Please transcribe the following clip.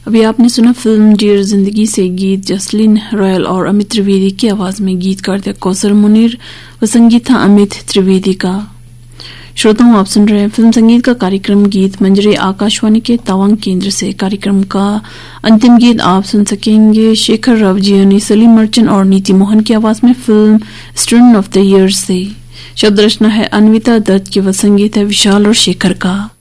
अभी आपने सुना फिल्म डियर जिंदगी से गीत जसलीन रॉयल और अमित त्रिवेदी की आवाज में। गीतकार थे कौसर मुनीर व संगीत था अमित त्रिवेदी का। श्रोताओं, आप सुन रहे हैं फिल्म संगीत का कार्यक्रम गीत मंजरी आकाशवाणी के तवांग केंद्र से। कार्यक्रम का अंतिम गीत आप सुन सकेंगे शेखर रावजियानी, सलीम मर्चेंट और नीति मोहन की आवाज में film student of the year से। शब्द रचना है अन्विता दत्त की व संगीत है विशाल और शेखर का।